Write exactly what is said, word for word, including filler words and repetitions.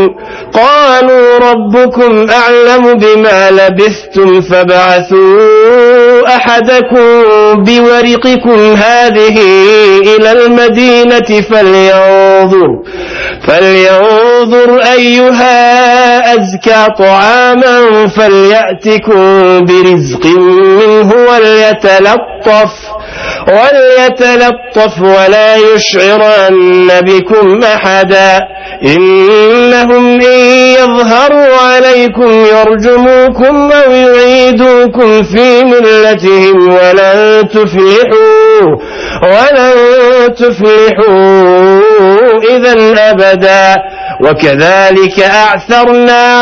قالوا ربكم أعلم بما لبثتم فابعثوا أحدكم بورقكم هذه إلى المدينة فلينظر, فلينظر أيها أزكى طعاما فليأتكم برزق منه وليتلطف, وليتلطف ولا يشعرن بكم أحدا إنهم إن يظهروا عليكم يرجموكم أو يعيدوكم في ملتهم ولن تفلحوا ولن تفلحوا إذا أبدا. وكذلك أعثرنا